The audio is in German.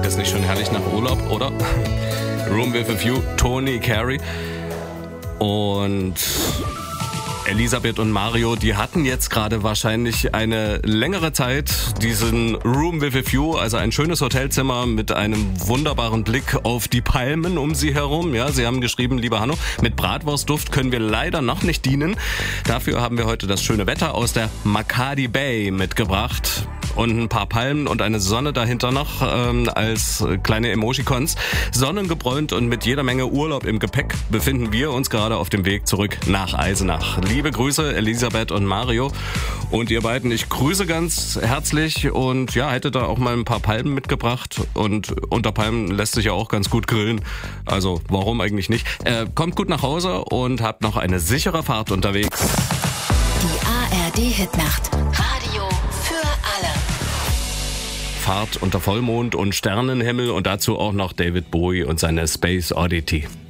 Klingt das nicht schon herrlich nach Urlaub, oder? Room with a View, Tony Carey. Und Elisabeth und Mario, die hatten jetzt gerade wahrscheinlich eine längere Zeit diesen Room with a View, also ein schönes Hotelzimmer mit einem wunderbaren Blick auf die Palmen um sie herum. Ja, sie haben geschrieben, lieber Hanno, mit Bratwurstduft können wir leider noch nicht dienen. Dafür haben wir heute das schöne Wetter aus der Makadi Bay mitgebracht. Und ein paar Palmen und eine Sonne dahinter noch als kleine Emojicons. Sonnengebräunt und mit jeder Menge Urlaub im Gepäck befinden wir uns gerade auf dem Weg zurück nach Eisenach. Liebe Grüße, Elisabeth und Mario. Und ihr beiden, ich grüße ganz herzlich und ja, hätte da auch mal ein paar Palmen mitgebracht. Und unter Palmen lässt sich ja auch ganz gut grillen. Also warum eigentlich nicht? Kommt gut nach Hause und habt noch eine sichere Fahrt unterwegs. Die ARD-Hitnacht. Radio für alle. Fahrt unter Vollmond und Sternenhimmel und dazu auch noch David Bowie und seine Space Oddity.